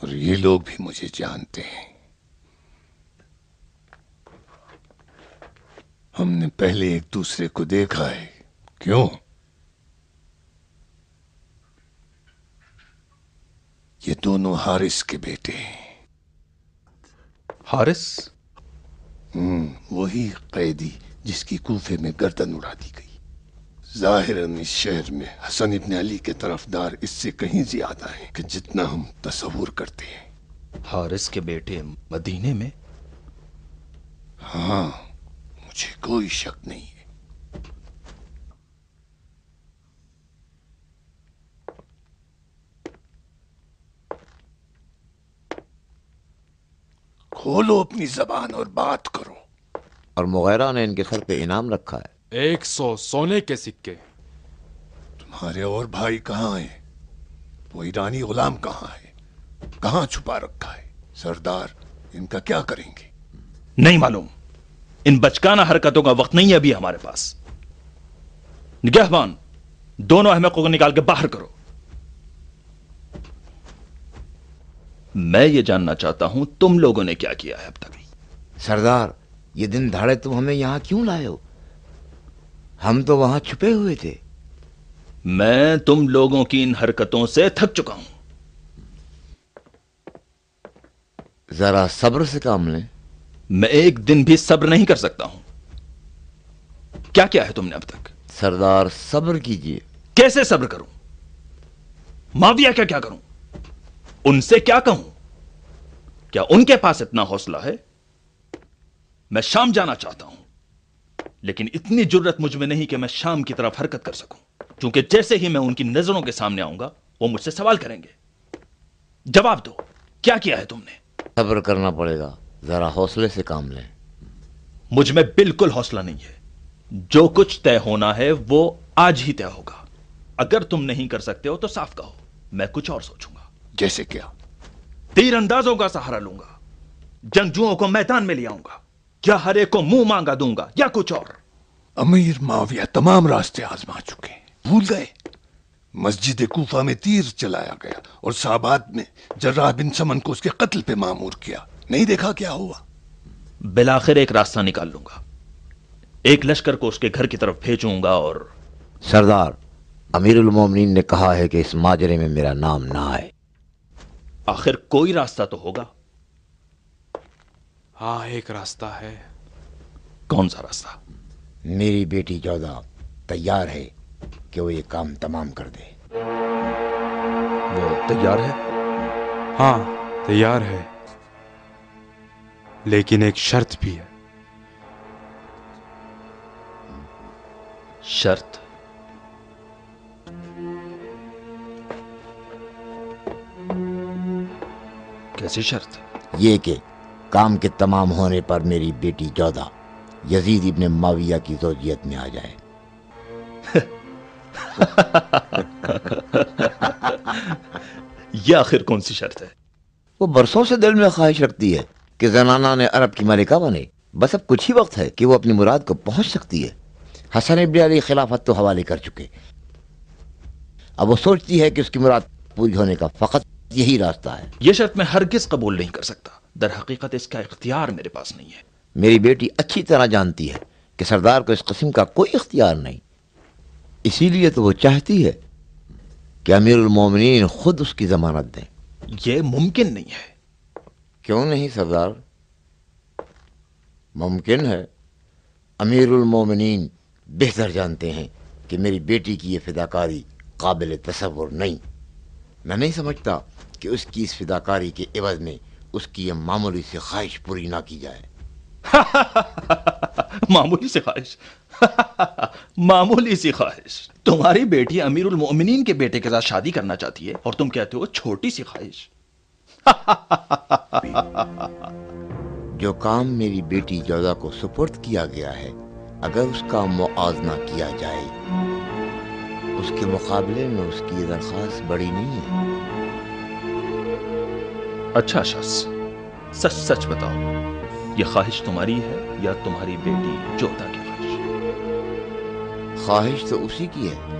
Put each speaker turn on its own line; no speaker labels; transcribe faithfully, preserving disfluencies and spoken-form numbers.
اور یہ لوگ بھی مجھے جانتے ہیں. ہم نے پہلے ایک دوسرے کو دیکھا ہے. کیوں؟ یہ دونوں حارث کے بیٹے ہیں.
حارث؟
ہوں وہی قیدی جس کی کوفے میں گردن اڑا دی گئی. ظاہراً اس شہر میں حسن ابن علی کے طرفدار اس سے کہیں زیادہ ہیں کہ جتنا ہم تصور کرتے ہیں.
حارث کے بیٹے مدینے میں؟
ہاں، مجھے کوئی شک نہیں ہے. کھولو اپنی زبان اور بات کرو.
اور مغیرہ نے ان کے سر پہ انعام رکھا ہے.
ایک سو سونے کے سکے.
تمہارے اور بھائی کہاں ہیں؟ وہ ایرانی غلام کہاں ہے؟ کہاں چھپا رکھا ہے؟ سردار ان کا کیا کریں گے؟
نہیں معلوم. ان بچکانہ حرکتوں کا وقت نہیں ہے ابھی ہمارے پاس. نگہبان، دونوں احمقوں کو نکال کے باہر کرو. میں یہ جاننا چاہتا ہوں تم لوگوں نے کیا کیا ہے اب تک.
سردار، یہ دن دھاڑے تم ہمیں یہاں کیوں لائے ہو؟ ہم تو وہاں چھپے ہوئے تھے.
میں تم لوگوں کی ان حرکتوں سے تھک چکا ہوں.
ذرا صبر سے کام لیں.
میں ایک دن بھی صبر نہیں کر سکتا ہوں. کیا کیا ہے تم نے اب تک؟
سردار صبر کیجئے.
کیسے صبر کروں؟ معاویہ کیا کیا کروں؟ ان سے کیا کہوں؟ کیا ان کے پاس اتنا حوصلہ ہے؟ میں شام جانا چاہتا ہوں، لیکن اتنی جرت مجھ میں نہیں کہ میں شام کی طرف حرکت کر سکوں، کیونکہ جیسے ہی میں ان کی نظروں کے سامنے آؤں گا وہ مجھ سے سوال کریں گے. جواب دو، کیا کیا ہے تم نے؟
صبر کرنا پڑے گا، ذرا حوصلے سے کام لیں.
مجھ میں بالکل حوصلہ نہیں ہے. جو کچھ طے ہونا ہے وہ آج ہی طے ہوگا. اگر تم نہیں کر سکتے ہو تو صاف کہو، میں کچھ اور سوچوں گا.
جیسے کیا؟
تیر اندازوں کا سہارا لوں گا، جنگجوؤں کو میدان میں لے آؤں گا، یا ہر ایک کو منہ مانگا دوں گا، یا کچھ اور.
امیر معاویہ تمام راستے آزما چکے ہیں. بھول گئے؟ مسجد کوفہ میں تیر چلایا گیا اور سابات میں جراح بن سمن کو اس کے قتل پہ مامور کیا. نہیں دیکھا کیا ہوا؟
بالآخر ایک راستہ نکال لوں گا. ایک لشکر کو اس کے گھر کی طرف بھیجوں گا. اور
سردار، امیر المومنین نے کہا ہے کہ اس ماجرے میں میرا نام نہ آئے.
آخر کوئی راستہ تو ہوگا.
ہاں ایک راستہ ہے.
کون سا راستہ؟
میری بیٹی جودہ تیار ہے کہ وہ یہ کام تمام کر دے.
وہ تیار ہے؟
ہاں تیار ہے، لیکن ایک شرط بھی ہے.
شرط؟ کیسی شرط؟
یہ کہ کام کے تمام ہونے پر میری بیٹی جودہ یزید ابن معاویہ کی زوجیت میں آ جائے.
یہ آخر کون سی شرط ہے؟
وہ برسوں سے دل میں خواہش رکھتی ہے کہ زنانہ نے عرب کی ملکہ بنے. بس اب کچھ ہی وقت ہے کہ وہ اپنی مراد کو پہنچ سکتی ہے. حسن ابن علی خلافت تو حوالے کر چکے. اب وہ سوچتی ہے کہ اس کی مراد پوری ہونے کا فقط یہی راستہ ہے.
یہ شرط میں ہرگز قبول نہیں کر سکتا. در حقیقت اس کا اختیار میرے پاس نہیں ہے.
میری بیٹی اچھی طرح جانتی ہے کہ سردار کو اس قسم کا کوئی اختیار نہیں. اسی لیے تو وہ چاہتی ہے کہ امیر المومنین خود اس کی ضمانت دیں.
یہ ممکن نہیں ہے.
کیوں نہیں سردار؟ ممکن ہے. امیر المومنین بہتر جانتے ہیں کہ میری بیٹی کی یہ فداکاری قابل تصور نہیں. میں نہیں سمجھتا کہ اس کی اس فداکاری کے عوض میں اس کی یہ معمولی سی خواہش پوری نہ کی جائے.
معمولی سی خواہش؟ معمولی سی خواہش؟ تمہاری بیٹی امیر المؤمنین کے بیٹے کے ساتھ شادی کرنا چاہتی ہے اور تم کہتے ہو چھوٹی سی خواہش.
جو کام میری بیٹی جودہ کو سپرد کیا گیا ہے، اگر اس کا موازنہ کیا جائے، اس کے مقابلے میں اس کی درخواست بڑی نہیں ہے.
اچھا شخص، سچ سچ بتاؤ، یہ خواہش تمہاری ہے یا تمہاری بیٹی جودہ کی خواہش؟
خواہش تو اسی کی ہے،